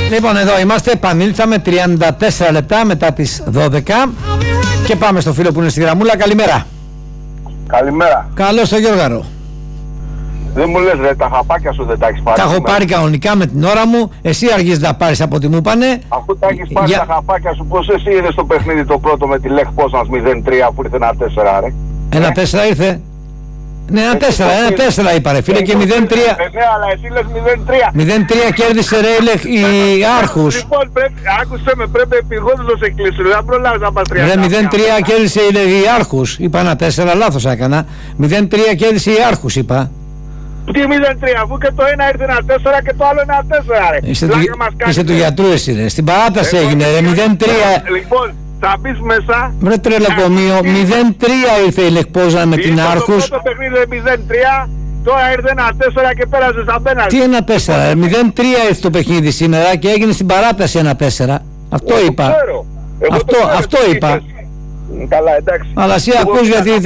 Λοιπόν, εδώ είμαστε, επανήλθαμε 34 λεπτά μετά τις 12 και πάμε στο φίλο που είναι στη γραμμούλα. Καλημέρα. Καλημέρα. Καλώς το Γιώργαρο. Δεν μου λες ρε, τα χαπάκια σου δεν τα έχεις πάρει? Τα έχω πάρει κανονικά με την ώρα μου. Εσύ αργείς να πάρεις από ό,τι μου είπανε. Αφού τα έχεις πάρει τα χαπάκια σου, πώς εσύ είδες το παιχνίδι το πρώτο με τη Λεχ Πόσνας 0-3 που ήρθε 1-4 ρε? 1-4 ήρθε. Ναι, 1-4 είπα ρε φίλε και 0-3. Ναι, αλλά εσύ λες 0-3. 0-3 κέρδισε ρε η Άρχους. Λοιπόν, άκουσε με, πρέπει επιγόντως να σε κλείσω, δεν προλάβεις να πας 3. Ρε 0-3 κέρδισε η Άρχους. Είπα 1-4, λάθος έκανα. 0-3 κέρδισε η Άρχους είπα. Τι 0-3, αφού και το ένα ήρθε 1-4 και το άλλο 1-4 ρε. Είσαι του γιατρού εσύ ρε. Στην παράταση έγινε ρε 0-3. Λοιπόν, θα μπεις μέσα. Βρε τρελοκομείο, 0-3 ήρθε η Λεχ Πόσνα με την Άρχους. Το παιχνίδι 0-3, τώρα ήρθε 1-4 και πέρασε στα πέναλτι. Τι 1-4, 0-3 ήρθε το παιχνίδι σήμερα και έγινε στην παράταση 1-4. Αυτό είπα. Αυτό είπα. Καλά, εντάξει. Αλλά εσύ ακούς γιατί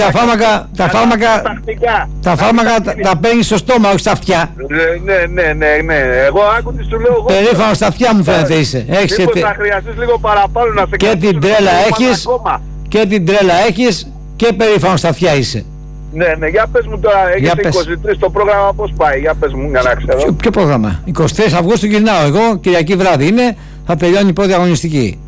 τα φάρμακα τα παίρνεις στο στόμα, όχι στα αυτιά. Ναι. Εγώ άκου τι σου λέω. Περήφανο στα αυτιά μου φαίνεται είσαι. Μήπως θα χρειαστείς λίγο παραπάνω να σε και την τρέλα έχεις και την τρέλα έχεις και περήφανο στα αυτιά είσαι. Ναι, για πες μου τώρα, έχεις 23 το πρόγραμμα πώς πάει, για πες μου για να ξέρω. Ποιο πρόγραμμα? 23 Αυγούστου γυρνάω εγώ, Κυριακή βράδυ είναι, θα τελειώνει η πρώτη αγωνιστική.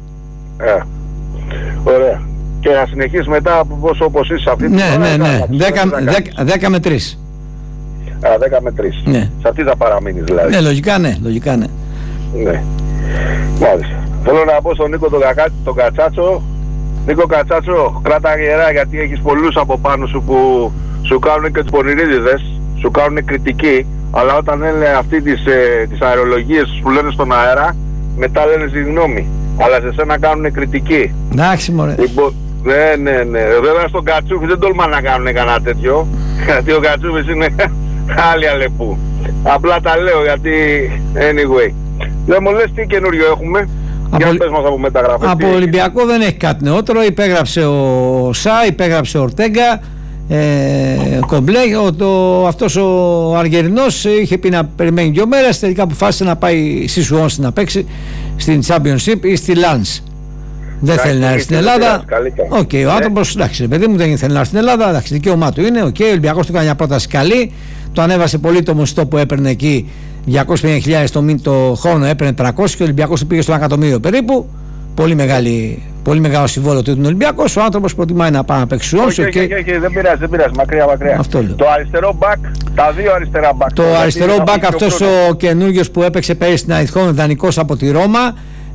Ωραία. Και να συνεχίσεις μετά από όπως είσαι αυτή την ώρα. Ναι. 10 με 3. 10 με 3. Ναι. Σε αυτή θα παραμείνεις δηλαδή. Ναι, λογικά ναι. Ναι. Μάλιστα. Θέλω να πω στον Νίκο τον Κατσάτσο. Νίκο Κατσάτσο, κράτα γερά γιατί έχεις πολλούς από πάνω σου που σου κάνουν και τους πονηρίδιδες, σου κάνουν κριτική, αλλά όταν λένε αυτή τις αερολογίες που λένε στον αέρα, μετά λένε συγγνώμη. Αλλά σε σένα κάνουν κριτική. Εντάξει μωρέ. Λοιπόν, ναι. Βέβαια στον Κατσούφι δεν τολμά να κάνουν κανένα τέτοιο. Γιατί ο Κατσούφις είναι άλλη αλεπού. Απλά τα λέω γιατί anyway. Δεν μου λες τι καινούριο έχουμε. Για πες μας από μεταγραφές. Από Ολυμπιακό δεν έχει κάτι νεότερο. Υπέγραψε ο Σα, υπέγραψε ο Ορτέγκα. Κομπλέ, αυτός ο Αργερινός είχε πει να περιμένει 2 μέρες, τελικά αποφάσισε να πάει στη Σουόνση να παίξει στην Championship ή στη Lens. Δεν θέλει να έρθει στην Ελλάδα. Ο άνθρωπος, εντάξει, παιδί μου, δεν θέλει να έρθει στην Ελλάδα. Εντάξει, δικαίωμά του είναι. Ο Ολυμπιακός του έκανε μια πρόταση καλή. Το ανέβασε πολύ το μισθό που έπαιρνε εκεί. 250.000 το χρόνο έπαιρνε 300 και ο Ολυμπιακός του πήγε στο 1 εκατομμύριο περίπου. Πολύ μεγάλο συμβόλαιο του Ολυμπιακός. Ο άνθρωπος προτιμάει να πάει να παίξει Σουόνση. Όχι, δεν πειράζει, μακριά. Αυτό λέω. Το αριστερό μπακ, τα δύο αριστερά μπακ. Το αριστερό μπακ, αυτός ο καινούργιος που έπαιξε πέρυσι στην Αριθμόν, δανεικός από τη Ρώμα.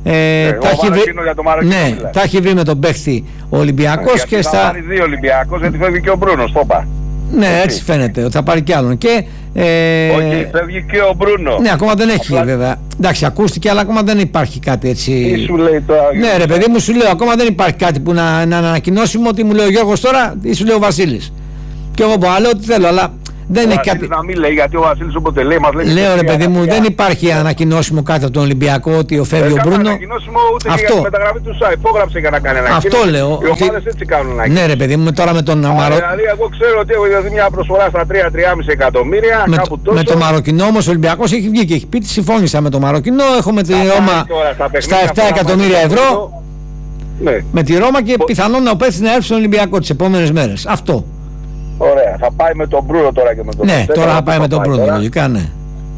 Τα έχει βρει με τον παίχτη ο Ολυμπιακός και θα πάρει 2 Ολυμπιακός γιατί φεύγει και ο Μπρούνος, το είπα. Ναι, έτσι φαίνεται ότι θα πάρει κι άλλον. Όχι, φεύγει και ο Μπρούνο. Ναι, ακόμα δεν έχει βέβαια. Εντάξει, ακούστηκε, αλλά ακόμα δεν υπάρχει κάτι έτσι. Τι σου λέει τώρα? Ναι, ρε παιδί μου, σου λέω, ακόμα δεν υπάρχει κάτι που να ανακοινώσουμε ότι μου λέει ο Γιώργος τώρα ή σου λέει ο Βασίλης. Και εγώ μπορώ να λέω ό,τι θέλω, αλλά δεν έχει κάτι. Να μην λέει, γιατί ο Βασίλης όποτε λέει, μας λέει. Λέω ρε παιδί μου, δεν υπάρχει ανακοινώσιμο κάτι από τον Ολυμπιακό ότι φεύγει ο Μπρούνο. Ανακοινώσιμο ούτε για τη μεταγραφή του ΣΑ. Υπόγραψε για να κάνει ανακοίνωση. Αυτό λέω. Οι ομάδες έτσι κάνουν ανακοίνωση. Ναι, ρε παιδί μου, τώρα με τον Αμαρό. Δηλαδή, εγώ ξέρω ότι έχω δει μια προσφορά στα 3-3,5 εκατομμύρια. Με το Μαροκινό όμως ο Ολυμπιακός έχει βγει και έχει πει: συμφώνησα με το Μαροκινό. Έχω με τη Ρώμα στα 7 εκατομμύρια ευρώ. Με τη Ρώμα και πιθανόν να πέσει να έρθει στον Ολυμπιακό τις επόμενες μέρες. Αυτό. Ωραία, θα πάει με τον Μπρούνο τώρα και με τον Ναι, τώρα θα πάει με τον Μπρούνο, λογικά, ναι.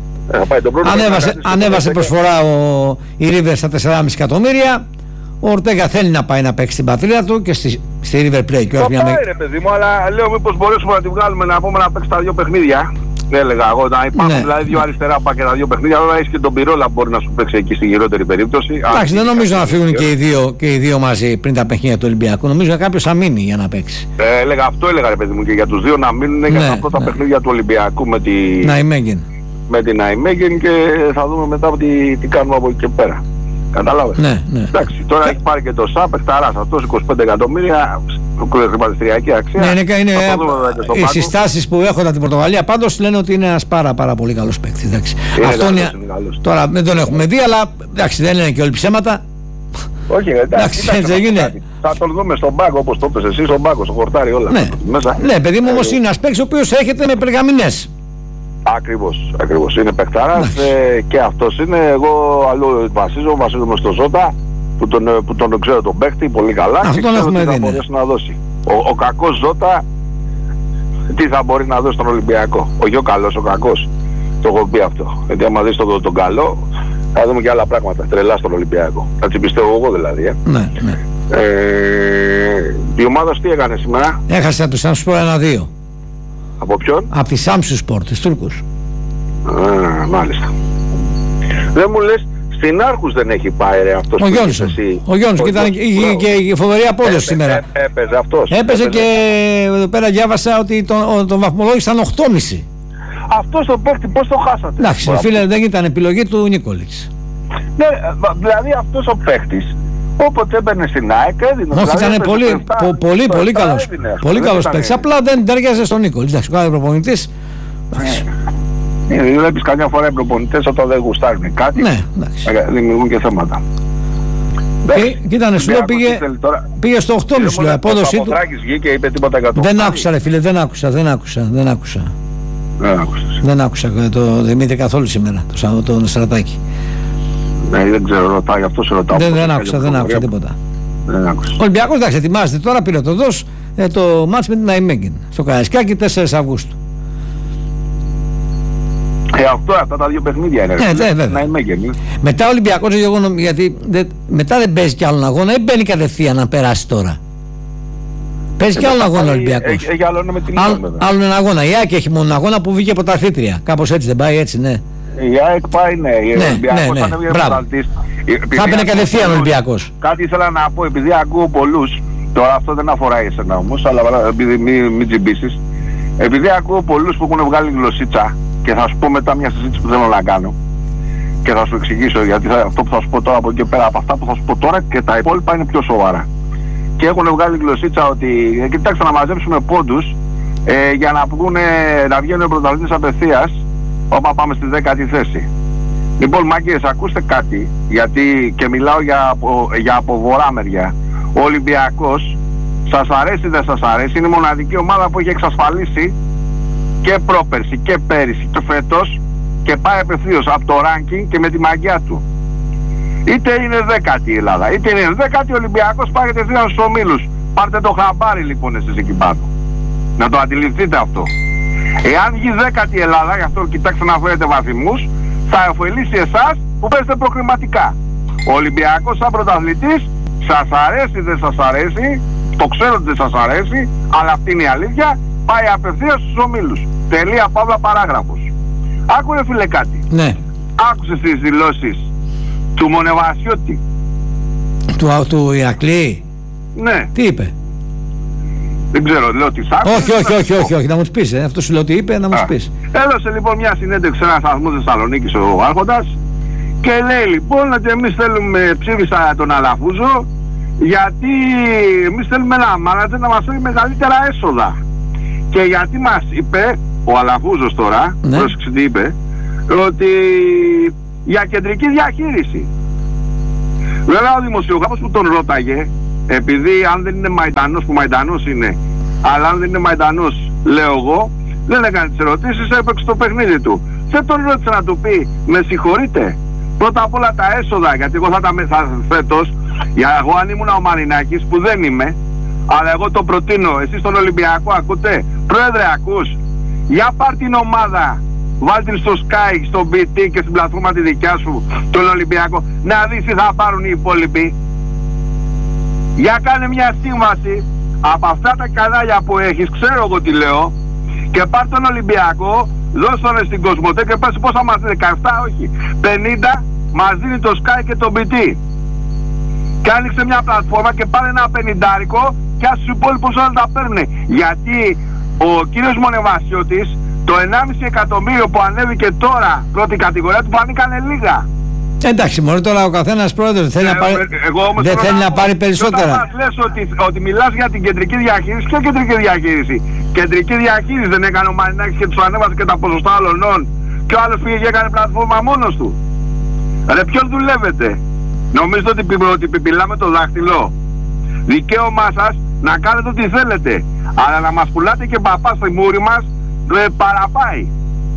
Ανέβασε προσφορά η River στα 4,5 εκατομμύρια. Ο Ορτέγκα θέλει να πάει να παίξει στην πατρίδα του και στη River Plate. Θα πάει ρε παιδί μου, αλλά λέω μήπως μπορέσουμε να τη βγάλουμε να πούμε να παίξει τα 2 παιχνίδια. Έλεγα εγώ, να υπάρχουν δηλαδή 2 αριστερά πά και τα 2 παιχνίδια. Βέβαια έχει και τον Πυρόλα που μπορεί να σου παίξει εκεί στη χειρότερη περίπτωση. Εντάξει, δεν νομίζω να φύγουν και οι δύο μαζί πριν τα παιχνίδια του Ολυμπιακού. Νομίζω ότι κάποιος θα μείνει για να παίξει. Αυτό έλεγα ρε παιδί μου και για τους δύο να μείνουν για τα πρώτα παιχνίδια του Ολυμπιακού με την Ναϊμέγεν και θα δούμε μετά τι κάνουμε από εκεί και πέρα. Κατάλαβες. Ναι. Εντάξει, τώρα έχει πάρει και το ΣΑΠ, παιχταράς αυτός 25 εκατομμύρια χρηματιστηριακή αξία. Ναι, είναι οι συστάσεις που έχω από την Πορτογαλία πάντως λένε ότι είναι ένας πάρα πολύ καλός παίκτης. Αυτό είναι. Τώρα δεν τον έχουμε δει, αλλά εντάξει, δεν λένε και όλοι ψέματα. Όχι, εντάξει, θα τον δούμε στον πάγκο όπως το πες εσύ, στον πάγκο, στο χορτάρι όλα. Ναι, παιδί μου όμως είναι ένας παίκτης ο οποίος έρχεται με περγαμηνές. Ακριβώς. Είναι παιχτάρας και αυτός είναι. Εγώ αλλού βασίζομαι στο Ζώτα που τον ξέρω τον παίχτη πολύ καλά. Αυτό και τον ξέρω έχουμε τι δει. θα μπορέσει να δώσει. Ο κακός Ζώτα τι θα μπορεί να δώσει στον Ολυμπιακό. Όχι ο καλός, ο κακός. Το έχω πει αυτό. Γιατί άμα δεις τον καλό, θα δούμε και άλλα πράγματα. Τρελά στον Ολυμπιακό. Έτσι πιστεύω εγώ δηλαδή. Ναι. Η ομάδα σου τι έκανε σήμερα? Έχασε από τους Samsung 1-2. Από ποιον? Από τη Samsung Sport, τους Τούρκους. Μάλιστα. Δεν μου λες, στην Άρχους δεν έχει πάει ρε αυτός? Ο Γιόνς και είχε και φοβερή απόδοση σήμερα. Έπαιζε αυτός. Έπαιζε και εδώ πέρα διάβασα ότι τον βαθμολόγησαν 8,5. Αυτός τον παίκτη πώς το χάσατε? Εντάξει φίλε, δεν ήταν επιλογή του Νίκολιτς. Ναι, δηλαδή αυτός ο παίκτης όποτε έμπαινε στην ΑΕΚ έδινε. Όχι, ήταν πολύ καλός. Πολύ καλός παίκτης. Απλά δεν τέριαζε στον Νίκολιτς. Εντάξει, κάθε προπονητής. Βλέπεις καμιά φορά οι προπονητές όταν δεν γουστάρουν κάτι, δημιουργούν και θέματα. Κοίτανε, σου λέω πήγε στο 8,5 η απόδοσή του. Ο Παπαδράκης βγήκε, είπε τίποτα για το. Δεν άκουσα ρε φίλε, δεν άκουσα. Δεν άκουσα το Δημήτρη καθόλου σήμερα, το Στρατάκη. Ναι, δεν ξέρω, ρωτάει, αυτό σε ρωτάω. Δεν άκουσα τίποτα. Ο Ολυμπιακός, εντάξει, ετοιμάζεται τώρα πυροτοδός το μάτς με την Ναϊμέγγιν στο Καραϊσκάκι 4 Αυγούστου. Αυτά τα δύο παιχνίδια είναι. Ναϊμέγγιν. Μετά ο Ολυμπιακός, γιατί μετά δεν παίζει κι άλλον αγώνα, δεν μπαίνει κατευθείαν να περάσει τώρα. Παίζει κι άλλον αγώνα ο Ολυμπιακός. Έχει άλλο με την άλλον ένα αγώνα. Η ΑΕΚ έχει μόνο ένα αγώνα που βγήκε πρωταθλήτρια. Κάπως έτσι δεν πάει, έτσι, ναι. Η ΑΕΚ πάει, ναι. Θα έπαιρνε κατευθείαν ο Ολυμπιακός. Κάτι ήθελα να πω, επειδή ακούω πολλούς, τώρα αυτό δεν αφορά εσένα όμως, αλλά επειδή μην τζιμπήσεις, επειδή ακούω πολλούς που έχουν βγάλει γλωσσίτσα, και θα σου πω μετά μια συζήτηση που θέλω να κάνω και θα σου εξηγήσω, γιατί αυτό που θα σου πω τώρα από εκεί πέρα, από αυτά που θα σου πω τώρα και τα υπόλοιπα είναι πιο σοβαρά. Και έχουν βγάλει γλωσσίτσα ότι κοιτάξτε να μαζέψουμε πόντους για να να βγαίνουν οι πρωταθλητές απευθείας όταν πάμε στη 10η θέση. Λοιπόν μάγκες, ακούστε κάτι, γιατί και μιλάω για από βορρά μεριά. Ο Ολυμπιακός, σας αρέσει ή δεν σας αρέσει, είναι η μοναδική ομάδα που έχει εξασφαλίσει και πρόπερση και πέρυσι και φέτος και πάει απευθείως από το ranking και με τη μαγιά του. Είτε είναι 10η η Ελλάδα, είτε είναι 10η, ο Ολυμπιακός πάει κατευθείαν στους ομίλους. Πάρτε το χαμπάρι λοιπόν εσείς εκεί πάνω. Να το αντιληφθείτε αυτό. Εάν βγει 10η η Ελλάδα, γι' αυτό κοιτάξτε να φέρετε βαθμούς, θα ωφελήσει εσάς που παίζετε προκριματικά. Ο Ολυμπιακός σαν πρωταθλητής, σας αρέσει δεν σας αρέσει, το ξέρω ότι δεν σας αρέσει, αλλά αυτή είναι η αλήθεια, πάει απευθείας στους ομίλους. Τελεία, παύλα, παράγραφος. Άκουρε φίλε κάτι. Ναι. Άκουσες τις δηλώσεις του Μονεβασιώτη. Του Ηρακλή. Ναι. Τι είπε? Δεν ξέρω, λέω τι άκουσες. Όχι, να μου τους πεις. Αυτό σου λέω τι είπε, να μου τους πεις. Έδωσε λοιπόν μια συνέντευξη σε ένα σταθμό Θεσσαλονίκης ο Άρχοντας και λέει λοιπόν ότι εμείς ψήφισα τον Αλαφούζο γιατί εμείς θέλουμε ένα μάνατζερ να μας φέρει μεγαλύτερα έσοδα. Και γιατί μας είπε ο Αλαφούζος τώρα, πρόσεξε τι είπε, ότι για κεντρική διαχείριση. Βέβαια ο δημοσιογράφος που τον ρώταγε, επειδή αν δεν είναι Μαϊντανός, που Μαϊντανός είναι, αλλά αν δεν είναι Μαϊντανός, λέω εγώ, δεν έκανε τις ερωτήσεις, έπαιξε το παιχνίδι του. Δεν τον ρώτησε να του πει, με συγχωρείτε, πρώτα απ' όλα τα έσοδα, γιατί εγώ θα τα φέτος, εγώ αν ήμουν ο Μαρινάκης, που δεν είμαι, αλλά εγώ το προτείνω, εσείς στον Ολυμπιακό ακούτε, πρόεδρε ακούς, για πάρ' την ομάδα, βάλ' την στο Sky, στο BT και στην πλατφόρμα τη δικιά σου, τον Ολυμπιακό, να δεις τι θα πάρουν οι υπόλοιποι. Για κάνε μια σύμβαση από αυτά τα κανάλια που έχεις, ξέρω εγώ τι λέω, και πάρ' τον Ολυμπιακό, δώσ' τον στην Κοσμοτέ και πες πόσα μας δίνει, 17 όχι, 50 μας δίνει το Sky και το BT. Και άνοιξε μια πλατφόρμα και πάρε ένα 50 και ας τους υπόλοιπους όλα τα παίρνουν. Γιατί ο κύριος Μονεβασιώτης το 1,5 εκατομμύριο που ανέβηκε τώρα πρώτη κατηγορία του φανήκανε λίγα. Εντάξει μωρέ, τώρα ο καθένας πρόεδρος δεν θέλει να πάρει περισσότερα. Όταν μας λες ότι μιλάς για την κεντρική διαχείριση, ποια κεντρική διαχείριση? Κεντρική διαχείριση δεν έκανε ο Μαρινάκης και τους ανέβασε και τα ποσοστά όλων και ο άλλος πήγε και έκανε πλατφόρμα μόνος του. Ρε ποιον δουλεύετε? Νομίζετε ότι πιπιλάμε το δάχτυλο? Δικαίωμά σας να κάνετε ό,τι θέλετε, αλλά να μας πουλάτε και παπά στη μούρη μας παραπάει.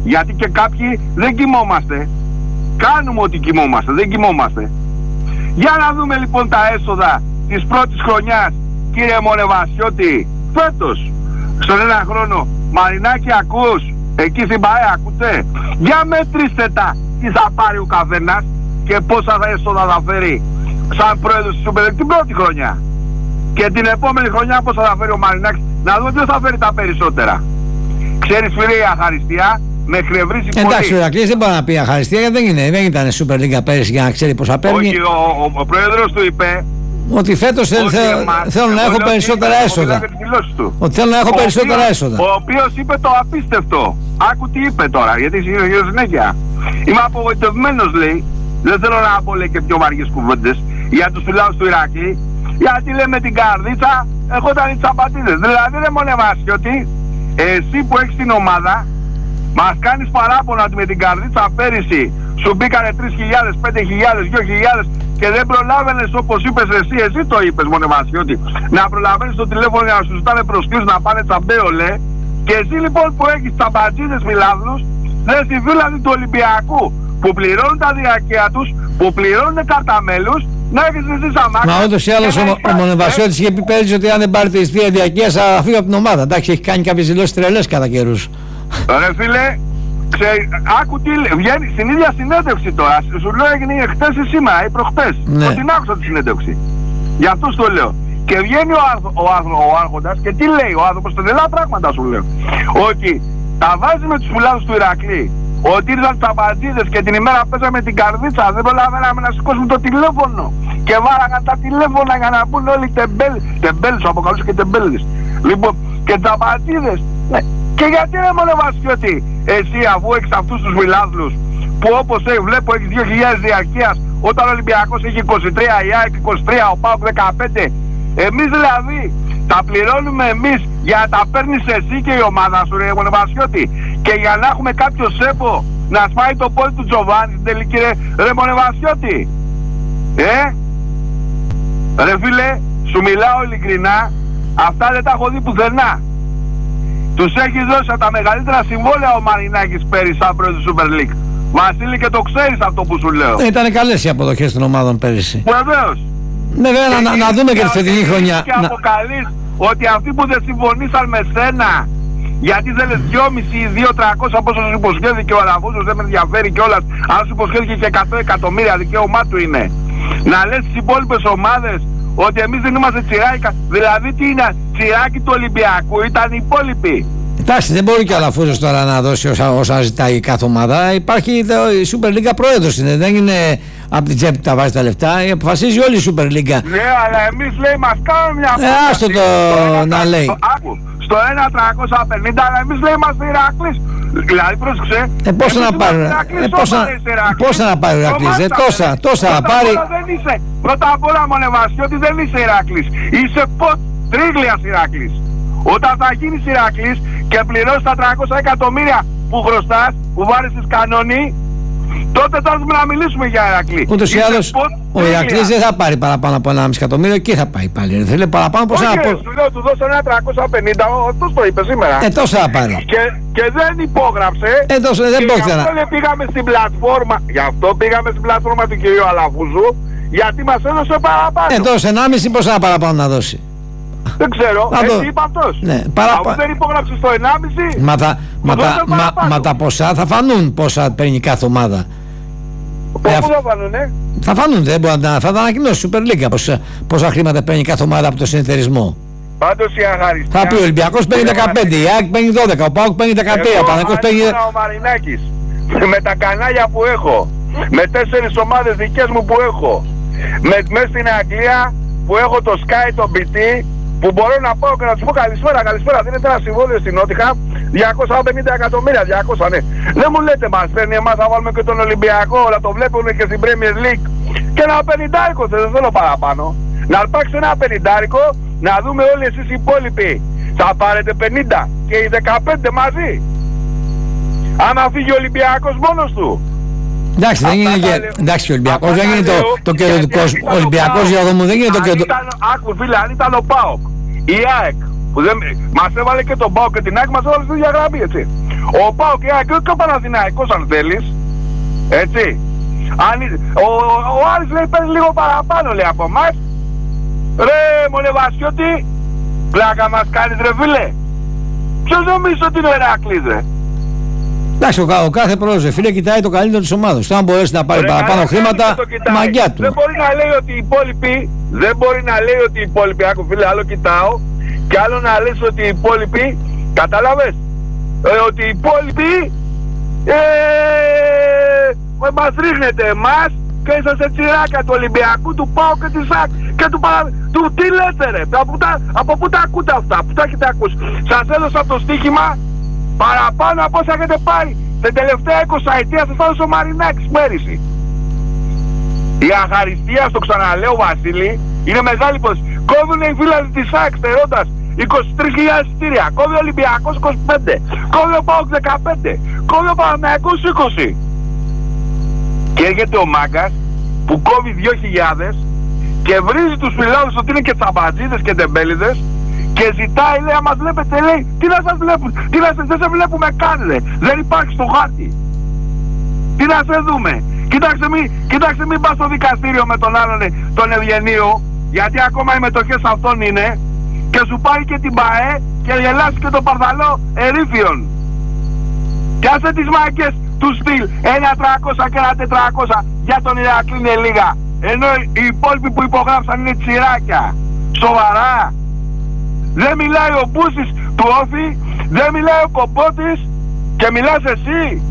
Γιατί και κάποιοι δεν κοιμόμαστε. Κάνουμε ότι κοιμόμαστε, δεν κοιμόμαστε. Για να δούμε λοιπόν τα έσοδα της πρώτης χρονιάς, κύριε Μονεβασιώτη, φέτος, στον ένα χρόνο. Μαρινάκη, ακούς? Εκεί στην ΠΑΕ ακούτε? Για μετρήστε τα, τι θα πάρει ο καθένας και πόσα έσοδα θα φέρει σαν πρόεδρος της Super League την πρώτη χρονιά. Και την επόμενη χρονιά πόσα θα φέρει ο Μαρινάκης, να δούμε ποιος θα φέρει τα περισσότερα. Ξέρεις, φίλε, η αχαριστία με εκνευρίζει πολύ. Εντάξει, ο Ηρακλής δεν μπορεί να πει αχαριστία, γιατί δεν ήταν Super League πέρυσι για να ξέρει πόσα παίρνει. Όχι, ο πρόεδρος του είπε ότι φέτος θέλω να έχω περισσότερα έσοδα. Ότι θέλω να έχω περισσότερα έσοδα. Ο οποίος είπε το απίστευτο. Άκου τι είπε τώρα, γιατί συνεχίζω συνέχεια. Είμαι απογοητευμένος, λέει. Δεν θέλω να πω, λέει, και πιο βαριές κουβέντες για τους φιλάους του Ηρακλή. Γιατί, λέει, με την καρδίτσα έχονταν οι τσαπατίδες. Δηλαδή, δεν Μονεβασιώτη, εσύ που έχεις την ομάδα, μας κάνεις παράπονα ότι με την καρδίτσα πέρυσι σου μπήκανε 3.000, 5.000, 2.000 και δεν προλάβαινες, όπως είπες εσύ το είπες, Μονεβασιώτη, να προλαβαίνεις το τηλέφωνο για να σου ζητάνε προσκλήσεις να πάνε τσαμπέολε. Και εσύ λοιπόν που έχεις τσαμπατζίδες φιλάθλους, θες τη δούλαδη του Ολυμπιακού που πληρώνουν τα διαρκεία τους, που πληρώνουν καρταμέλους, να έχεις εσύ σαν μάκα. Μα ούτως ή άλλως ο Μονεβασιώτης είχε πει πέρυσι ότι αν δεν πάρει τη ειστήρια διαρκείας θα φύγει από την ομάδα. Εντάξει, έχει κάνει κάποιες δηλώσεις τρελές κατά καιρούς. Ρε φίλε, άκου τι βγαίνει στην ίδια συνέντευξη τώρα. Σου λέω έγινε χτες ή σήμερα ή προχτές. Ναι. Την άκουσα τη συνέντευξη. Γι' αυτό το λέω. Και βγαίνει ο άρχοντας και τι λέει ο άνθρωπος, τρελά πράγματα σου λέω. Ότι τα βάζει με τους φιλάδους του Ηρακλή. Ότι ήρθαν τσαμπατζίδες και την ημέρα παίζαμε την καρδίτσα. Δεν προλαβαίναμε να σηκώσουμε το τηλέφωνο. Και βάραγαν τα τηλέφωνα για να μπουν όλοι τεμπέλες, αποκαλούσε και τεμπέλες. Λοιπόν, και τσαμπατζίδες. Ναι. Και γιατί ρε Μονεβασιώτη, εσύ αφού έχεις αυτούς τους φιλάθλους που όπως βλέπω έχεις 2.000 διαρκείας, όταν ο Ολυμπιακός έχει 23, η ΑΕΚ 23, ο ΠΑΟΚ 15, εμείς δηλαδή τα πληρώνουμε εμείς για να τα παίρνεις εσύ και η ομάδα σου ρε Μονεβασιώτη, και για να έχουμε κάποιο σέπο να σπάει το πόδι του Τζοβάνι στην τελική ρε Μονεβασιώτη. Ρε φίλε, σου μιλάω ειλικρινά, αυτά δεν τα έχω δει πουθενά. Τους έχει δώσει από τα μεγαλύτερα συμβόλαια ο Μαρινάκης πέρυσι σαν πρόεδρος του Super League. Βασίλη, και το ξέρεις αυτό που σου λέω. Ήταν καλές οι αποδοχές των ομάδων πέρυσι. Βεβαίως. Βέβαια, να δούμε και τη φετινή χρονιά. Και αποκαλείς ότι αυτοί που δεν συμφωνήσαν με σένα, γιατί θέλεις 2,5 ή 2.300 από όσο σου υποσχέθηκε ο Αλαφούζος, δεν με ενδιαφέρει κιόλας. Αν σου υποσχέθηκε και 100 εκατομμύρια, δικαίωμά του είναι. Να λες στις υπόλοιπες ομάδες ότι εμείς δεν είμαστε τσιράκι. Δηλαδή τι είναι, τσιράκι του Ολυμπιακού ήταν οι υπόλοιποι. Εντάξει, δεν μπορεί και ο Αλαφούζος τώρα να δώσει όσα ζητάει κάθε ομάδα. Υπάρχει η Super League πρόεδρος, είναι. Δεν είναι από την τσέπη που τα βάζει τα λεφτά. Αποφασίζει όλη η Super League. Ναι, αλλά εμείς λέει μας κάνουν μια άστο το να λέει. Στο 1.350, αλλά εμείς λέει είμαστε Ηρακλής. Δηλαδή πρόσεξε. Πόσα να πάρει. Πόσα να πάρει ο Ηρακλής. Τόσα να πάρει. Πρώτα απ' όλα Μονεβασιώτη δεν είσαι Ηρακλής. Είσαι τρίγλιας Ηρακλής. Όταν θα γίνεις Ηρακλής και πληρώσεις τα 300 εκατομμύρια που χρωστάς, που βάρεις τις κανόνι, τότε θα έρθουμε να μιλήσουμε για Ηρακλή. Ούτως ή άλλως ο Ηρακλής δεν θα πάρει παραπάνω από 1,5 εκατομμύριο, εκεί θα πάει πάλι. Θέλει παραπάνω από 1,5 εκατομμύριο. Σου λέω, του δώσω ένα 350, αυτός το είπε σήμερα. Τόσα θα πάρει. Και δεν υπόγραψε. Δεν πρόκειται να. Γι' αυτό πήγαμε στην πλατφόρμα του κυρίου Αλαφούζου, γιατί μας έδωσε παραπάνω. Δώσε 1,5, πόσα παραπάνω να δώσει. Δεν ξέρω, έτσι είπε αυτός. Ναι, αφού δεν υπόγραψε στο 1,5. Μα τα ποσά θα φανούν πόσα παίρνει κάθε ομάδα. Πού θα φανούνε? Θα φανούν, δεν μπορεί να. Θα τα ανακοινώσει η Super League πόσα χρήματα παίρνει κάθε ομάδα από το συνεταιρισμό. Πάντως η αχαριστία. Θα πει ο Ολυμπιακός παίρνει 15, η ΑΕΚ παίρνει 12, ο ΠΑΟΚ παίρνει 13, ο Παναθηναϊκός παίρνει. Ο Μαρινάκης, με τα κανάλια που έχω, με 4 ομάδες δικές μου που έχω, μέσα στην Αγγλία που έχω το Sky, το BT, που μπορώ να πάω και να τους πω καλησπέρα, δίνετε ένα συμβόλαιο στην Νότιχα, 250 εκατομμύρια, 200 ναι. Δεν μου λέτε μας φέρνει εμάς να βάλουμε και τον Ολυμπιακό, να το βλέπουν και στην Premier League. Και ένα 50, δεν θέλω παραπάνω. Να αρπάξω ένα 50, να δούμε όλοι εσείς οι υπόλοιποι. Θα πάρετε 50 και οι 15 μαζί. Άμα φύγει ο Ολυμπιακός μόνος του. Εντάξει, δεν είναι και. Εντάξει, ο Ολυμπιακός δεν είναι το καιροτικό. Ο Ολυμπιακός για εδώ μου δεν είναι το καιροτικό. Άκου φίλε, αν ήταν ο ΠΑΟΚ, η ΑΕΚ, που δεν μας έβαλε και τον ΠΑΟΚ και την ΑΕΚ, μας έβαλε στη διαγραμμή, έτσι. Ο ΠΑΟΚ και ο Παναθηναϊκός αν θέλεις, έτσι. Ο Άρης λέει παίζει λίγο παραπάνω λέει από εμάς. Ρε Μονεβασιώτη, πλάκα μας κάνεις ρε φίλε. Ποιος νομίζεις ότι είναι ο Ηρακλής ρε? Εντάξει, ο κάθε πρόεδρος φίλε κοιτάει το καλύτερο της ομάδας. Το αν μπορέσει να πάρει παραπάνω χρήματα, μαγκιά του. Δεν μπορεί να λέει ότι οι υπόλοιποι, άκου φίλε, άλλο κοιτάω και άλλο να λες ότι οι υπόλοιποι, κατάλαβες, ότι οι υπόλοιποι μας ρίχνετε εμάς και είσαστε τσιράκια του Ολυμπιακού, του ΠΑΟ και της ΣΑΚ και του τι λέτε ρε, από πού τα ακούτε αυτά, πού τα έχετε ακούσει? Σας έδωσα το στοίχημα παραπάνω από όσα έχετε πάρει την τελευταία 20 ετία, σας έδωσε ο Μαρινάκης πέρυσι. Η αχαριστία, στο ξαναλέω Βασίλη, είναι μεγάλη υπόθεση. Κόβουνε οι φίλοι της ΣΑΚ στερώντας 23.000 εισιτήρια, κόβει ο Ολυμπιακός 25, κόβει ο ΠΑΟΚ 15, κόβει ο Παναθηναϊκός 20. Και έρχεται ο μάγκας που κόβει 2.000 και βρίζει τους φιλάδους ότι είναι και τσαμπατζίδες και τεμπέλιδες και ζητάει, λέει, άμα βλέπετε, λέει, τι να σας βλέπουν, δεν σε βλέπουμε καν, λέει, δεν υπάρχει στο χάρτη. Τι να σε δούμε? Κοίταξε μην πας στο δικαστήριο με τον άλλον, τον Ευγενείο, γιατί ακόμα οι μετοχές αυτών είναι, και σου πάει και την ΠΑΕ και γελάσει και τον Παρθαλό ερήφιον. Και άσε τις μάγκες του στυλ, ένα 300 και ένα 400 για τον Ηρακλή είναι λίγα, ενώ οι υπόλοιποι που υπογράψαν είναι τσιράκια. Σοβαρά? Δεν μιλάει ο Μπούσης του Όφη, δεν μιλάει ο Κομπότης και μιλάς εσύ?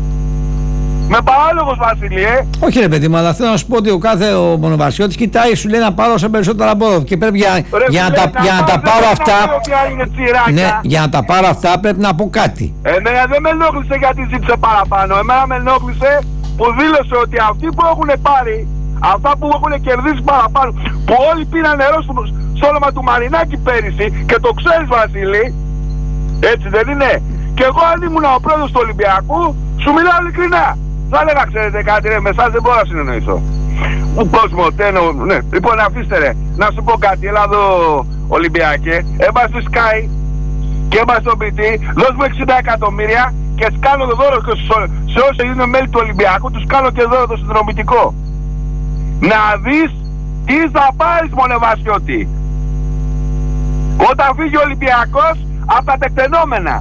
Με παράλογος Βασίλη, Όχι ρε παιδί μου, αλλά θέλω να σου πω ότι ο κάθε Μονοβασιώτης κοιτάει, σου λέει να πάρω σε περισσότερα από εδώ και πρέπει για να τα πάρω αυτά, ναι, για να τα πάρω αυτά πρέπει να πω κάτι. Εμένα δεν με ενόχλησε γιατί ζήτησε παραπάνω, εμένα με ενόχλησε που δήλωσε ότι αυτοί που έχουν πάρει, αυτά που έχουν κερδίσει παραπάνω, που όλοι πήραν νερό στο όνομα του Μαρινάκη πέρυσι, και το ξέρεις Βασίλη, έτσι δεν είναι? Και εγώ αν ήμουν ο πρόεδρος του Ολυμπιακού, σου μιλάω ειλικρινά. Θα έλεγα, ξέρετε κάτι ρε, με εσάς δεν μπορώ να συνεννοηθώ. Ο κόσμος, ναι. Λοιπόν, αφήστε ρε, να σου πω κάτι, έλα εδώ Ολυμπιακέ, έμπας στη Sky και έμπας στον ποιητή, δώσ' μου 60 εκατομμύρια και σκάνω το δώρο σε όσοι είναι μέλη του Ολυμπιακού, τους κάνω και δώρο το συνδρομητικό. Να δεις τι θα πάρεις Μονεβασιώτη όταν φύγει ο Ολυμπιακός από τα τεκτενόμενα.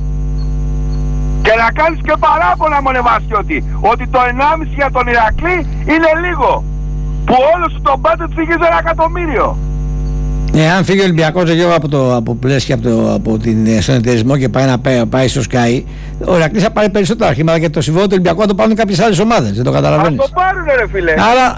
Και να κάνεις και παράπονα Μονεβασιώτη ότι το 1,5 για τον Ηρακλή είναι λίγο, που όλο σου τον budget φύγει 1 εκατομμύριο. Αν φύγει ο Ολυμπιακός από πλαίσια από την συνεταιρισμό και πάει στο Sky, ο Ηρακλής θα πάρει περισσότερα χρήματα και το συμβόλαιο του Ολυμπιακού θα το πάρουν κάποιες άλλες ομάδες. Δεν το καταλαβαίνεις? Θα το πάρουνε ρε φίλε.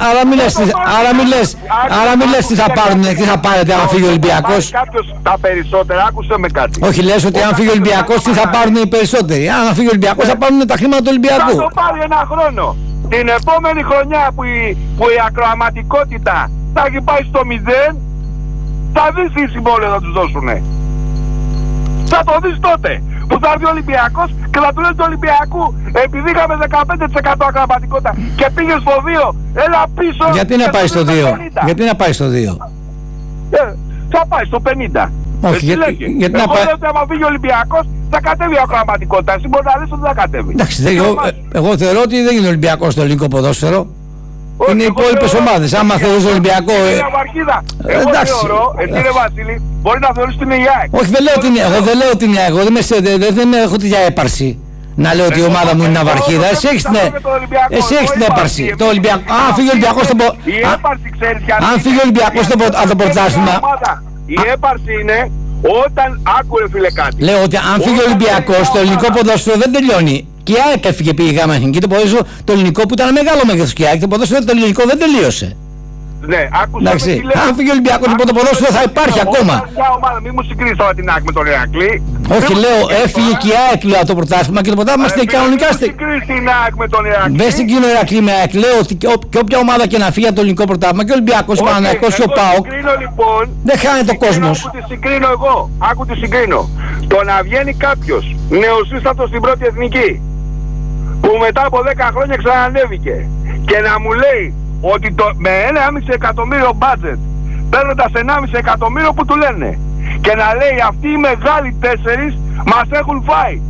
Άρα μη λες τι θα πάρουν, τι θα πάρετε αν φύγει ο Ολυμπιακός. Κάποιος τα περισσότερα, άκουσε με κάτι. Όχι, λες ότι αν φύγει ο Ολυμπιακός τι θα πάρουν οι περισσότεροι. Αν φύγει ο Ολυμπιακός θα πάρουν τα χρήματα του Ολυμπιακού. Θα το πάρει ένα χρόνο. Την επόμενη χρονιά που η ακροαματικότητα θα έχει πάει στο 0, θα δεις τι συμβόλαιο θα τους δώσουνε. Θα το δεις τότε που θα έρθει ο Ολυμπιακός και θα του λες του Ολυμπιακού, επειδή είχαμε 15% ακροαματικότητα και πήγε στο 2, έλα πίσω. Γιατί να πάει στο 2? Γιατί να πάει στο 2? Θα πάει στο 50. Όχι, γιατί να πάει? Εγώ λέω ότι άμα φύγει ο Ολυμπιακός θα κατέβει η ακροαματικότητα. Εσύ μπορεί να δεις ότι θα κατέβει. Εντάξει, εγώ θεωρώ ότι δεν είναι ο Ολυμπιακός στο ελληνικό ποδόσφαιρο. Είναι οι υπόλοιπες ομάδες. Άμα θεωρείς τον Ολυμπιακό. Εγώ θεωρώ, εσύ ρε Βασίλη, μπορεί να θεωρείς την ΙΑΕΚ. Όχι, εγώ δεν λέω την ΙΑΕΚ. Εγώ δεν έχω τη διαέπαρση να λέω ότι η ομάδα μου είναι ναυαρχίδα. Εσύ έχεις την έπαρση. Αν φύγει ο Ολυμπιακός αν φύγει ο Ολυμπιακός από το πρωτάθλημα. Η έπαρση είναι όταν. Άκουρε φίλε κάτι. Λέω ότι αν φύγει ο Ολυμπιακός, το ελληνικό ποδόσφαιρο δεν τελειώνει. Και η ΑΕΚ έφυγε, πήγε γάμα εθνική, το ποδόσφαιρο το ελληνικό που ήταν μεγάλο μέγεθος και η ΑΕΚ, το ποδόσφαιρο το ελληνικό δεν τελείωσε. Ναι, άκουσα. Αν φύγει ο Ολυμπιακός, το ποδόσφαιρο θα υπάρχει ακόμα. Μην μου συγκρίνεις τώρα την ΑΕΚ με τον Ηρακλή. Όχι, λέω, έφυγε και η ΑΕΚ από το πρωτάθλημα και το πρωτάθλημα είμαστε κανονικά. Μην συγκρίνεις την ΑΕΚ με τον Ηρακλή. Δεν συγκρίνω Ηρακλή με ΑΕΚ. Λέω ότι και όποια ομάδα και να φύγει από το ελληνικό πρωτάθλημα και ο Ολυμπιακός, ο Παναθηναϊκός και ο ΠΑΟΚ, δεν χάνεται ο κόσμος. Άκου τη συγκρίνω εγώ. Άκου τη συγκρίνω. Το να βγαίνει κάποιος νεοσύστατος στην πρώτη εθνική, που μετά από 10 χρόνια ξανανέβηκε, και να μου λέει ότι με 1,5 εκατομμύριο budget, παίρνοντας 1,5 εκατομμύριο που του λένε, και να λέει αυτοί οι μεγάλοι 4 μας έχουν φάει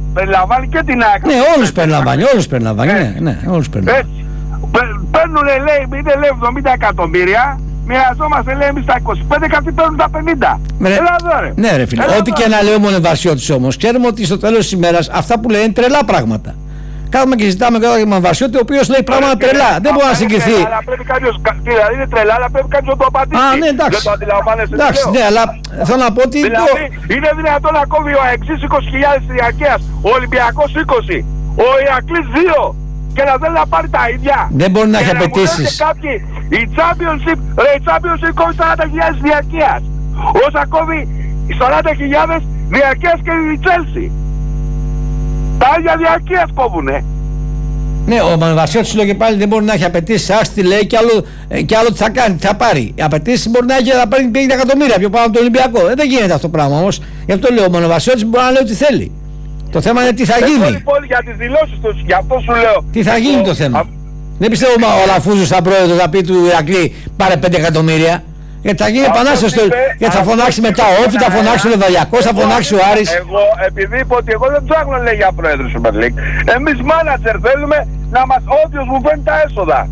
περιλαμβάνει και την ΑΕΚ. Ναι, όλους περιλαμβάνει, όλους περιλαμβάνει. Ναι, όλους περιλαμβάνει. Έτσι. Παίρνουν, λέει, είναι 70 εκατομμύρια, μοιραζόμαστε, λέει, εμείς τα 25 και αυτοί παίρνουν τα 50. Έλα εδώ, ρε. Ναι, ρε φίλε. Ό,τι και να λέει ο Μονεβασιώτης όμως, ξέρουμε ότι στο τέλος της ημέρας αυτά που λέει είναι τρελά πράγματα. Κάθομαι και ζητάμε τον Μονεβασιώτη, ο οποίος λέει πράγματα τρελά. Δεν μπορεί να συγκριθεί. Αλλά πρέπει κάποιος, δηλαδή είναι τρελά, αλλά πρέπει κάποιος να το απαντήσει. Α, ναι, εντάξει. Δεν το αντιλαμβάνεσαι. Εντάξει, ναι, αλλά θέλω να πω ότι. Δηλαδή, είναι δυνατόν να κόβει ο Αεξής 20.000 διαρκείας, ο Ολυμπιακός 20, ο Ηρακλής 2 και να θέλει να πάρει τα ίδια. Δεν μπορεί να έχει απαιτήσεις. Η Championship κόβει 40.000 διαρκείας. Όσα κόβει 40.000 διαρκείας και η Chelsea. Τα ίδια διαρκείας κόβουνε. Ναι, ο Μονεβασιώτης λέω και πάλι δεν μπορεί να έχει απαιτήσεις. Άστι λέει και άλλο τι θα κάνει, τι θα πάρει. Οι απαιτήσεις μπορεί να έχει να πάρει 50 εκατομμύρια πιο πάνω από το Ολυμπιακό. Δεν γίνεται αυτό το πράγμα όμως. Γι' αυτό λέω ο Μονεβασιώτης μπορεί να λέει ό,τι θέλει. Το θέμα είναι τι θα γίνει. Πολύ για τις δηλώσεις τους, γι' αυτό σου λέω. Τι θα γίνει το θέμα. Δεν πιστεύω ο Λαφούζος σαν πρόεδρος θα πει του Ηρακλή πάρε 5 εκατομμύρια. Γιατί θα γίνει επανάσταση. Γιατί θα φωνάξει μετά ο Όφη, θα φωνάξει ο Λεβαδιακός, θα φωνάξει ο Άρης. Εγώ, επειδή είπα ότι εγώ δεν ψάχνω λέει για πρόεδρο Super League. Εμείς μάνατζερ θέλουμε να μας, όποιος μου φέρνει τα έσοδα.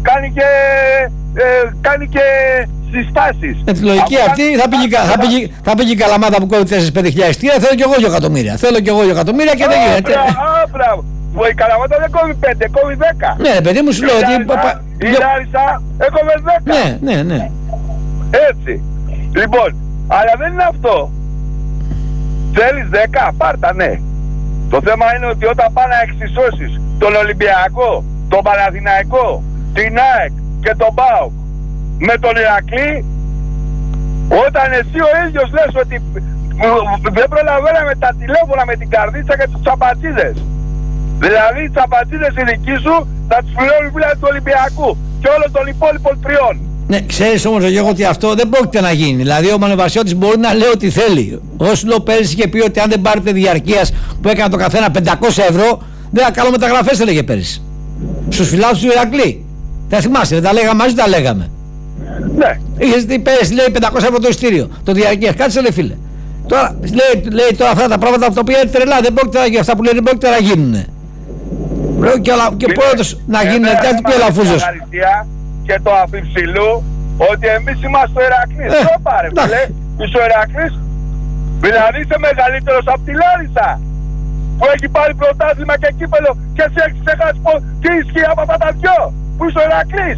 Κάνει και συστάσεις. Με τη λογική αυτή θα πήγε η Καλαμάτα που κόβει 4-5 χιλιάδες. Θέλω κι εγώ 2 εκατομμύρια. Θέλω κι εγώ 2 εκατομμύρια και δεν γίνεται. Μπράβο. Η Καλαμάτα δεν κόβει 5, κόβει 10. Ναι, παιδί μου, σου λέω ότι. Η Λάρισα έκοβε 10. Ναι. Έτσι. Λοιπόν, αλλά δεν είναι αυτό. Θέλεις 10, πάρτα, ναι. Το θέμα είναι ότι όταν πάνε να εξισώσεις τον Ολυμπιακό, τον Παναθηναϊκό, την ΑΕΚ και τον ΠΑΟΚ με τον Ηρακλή, όταν εσύ ο ίδιος λες ότι δεν προλαβαίναμε τα τηλέφωνα με την καρδίτσα και τους τσαπατσίδες. Δηλαδή οι τσαπατσίδες οι δικοί σου θα τους πληρώνουν πουλά του Ολυμπιακού και όλων των υπόλοιπων τριών. Ναι, ξέρεις όμως Γιώργο ότι αυτό δεν πρόκειται να γίνει. Δηλαδή ο Μονεβασιώτης μπορεί να λέει ό,τι θέλει. Ο Σλο πέρυσι είχε πει ότι αν δεν πάρετε διαρκείας που έκανε το καθένα 500 ευρώ, δεν θα κάνω μεταγραφές, έλεγε πέρυσι. Στους φιλάθλους του Ηρακλή. Θα θυμάσαι, δεν τα λέγαμε μαζί, τα λέγαμε. Ναι. Είχε δει πέρυσι, λέει 500 ευρώ το ειστήριο. Το διαρκείας, κάτσε λέει φίλε. Τώρα λέει τώρα αυτά τα πράγματα τα οποία είναι τρελά, δεν πρόκειται να γίνουν. Αυτά που λέει δεν πρόκειται να γίνουν. Και πρώτος να γίνουν, κάτι πει ο Λαφούζος. Και το αφιψηλού ότι εμείς είμαστε ο Ηρακλής. Το πάρε φίλε, είσαι ο Ηρακλής. Δηλαδή είσαι μεγαλύτερος από τη Λάρισα που έχει πάρει πρωτάθλημα και κύπελο και εσύ έχεις ξεχάσει τι ισχύει από αυτά τα δυο που είσαι ο Ηρακλής.